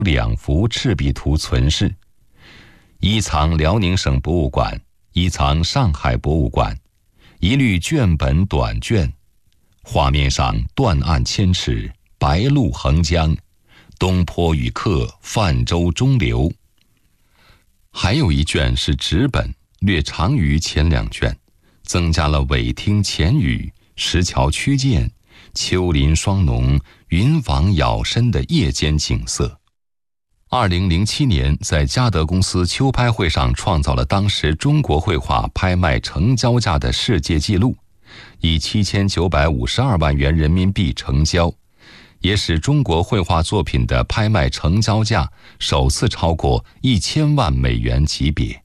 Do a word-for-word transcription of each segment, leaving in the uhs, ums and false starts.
两幅赤壁图存世，一藏辽宁省博物馆，一藏上海博物馆，一律卷本短卷。画面上断岸千尺，白鹭横江，东坡与客，泛舟中流。还有一卷是纸本，略长于前两卷，增加了尾听前语、石桥曲涧、丘林霜浓、云舫杳深的夜间景色。二零零七年，在嘉德公司秋拍会上创造了当时中国绘画拍卖成交价的世界纪录，以七千九百五十二万元人民币成交，也使中国绘画作品的拍卖成交价首次超过一千万美元级别。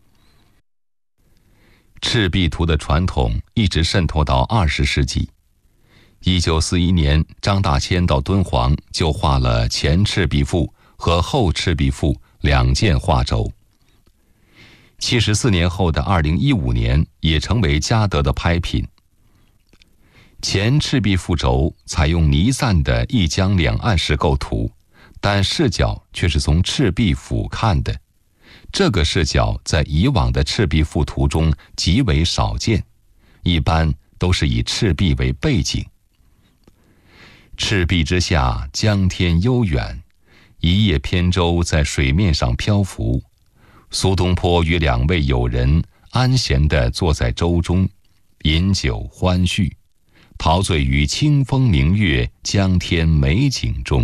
赤壁图的传统一直渗透到二十世纪。一九四一年，张大千到敦煌就画了前赤壁赋和后赤壁赋两件画轴。七十四年后的二零一五年，也成为嘉德的拍品。前赤壁赋轴采用离散的一江两岸式构图，但视角却是从赤壁俯瞰的。这个视角在以往的赤壁赋图中极为少见，一般都是以赤壁为背景。赤壁之下，江天悠远，一叶扁舟在水面上漂浮。苏东坡与两位友人安闲地坐在舟中，饮酒欢叙，陶醉于清风明月、江天美景中。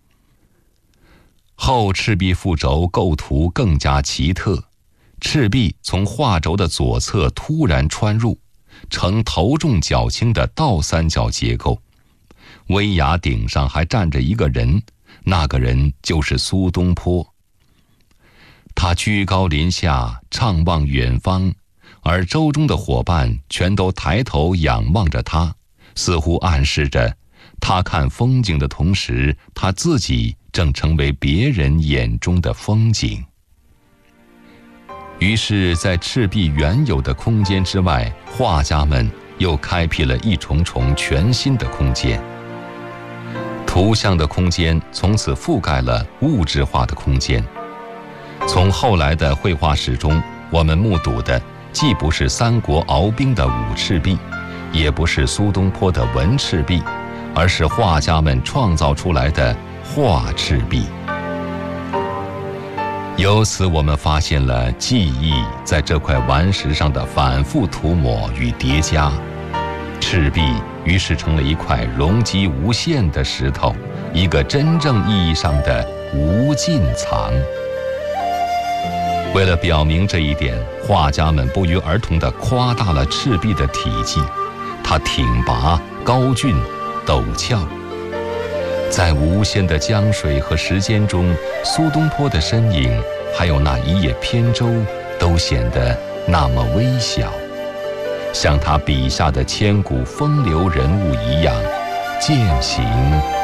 后赤壁赋轴构图更加奇特，赤壁从画轴的左侧突然穿入，呈头重脚轻的倒三角结构。危崖顶上还站着一个人，那个人就是苏东坡。他居高临下，怅望远方，而舟中的伙伴全都抬头仰望着他，似乎暗示着他看风景的同时，他自己正成为别人眼中的风景。于是在赤壁原有的空间之外，画家们又开辟了一重重全新的空间。图像的空间从此覆盖了物质化的空间。从后来的绘画史中，我们目睹的既不是三国鏖兵的武赤壁，也不是苏东坡的文赤壁，而是画家们创造出来的画赤壁。由此我们发现了记忆在这块顽石上的反复涂抹与叠加，赤壁于是成了一块容积无限的石头，一个真正意义上的无尽藏。为了表明这一点，画家们不约而同地夸大了赤壁的体积，它挺拔、高峻、陡峭。在无限的江水和时间中，苏东坡的身影，还有那一叶扁舟，都显得那么微小，像他笔下的千古风流人物一样，渐行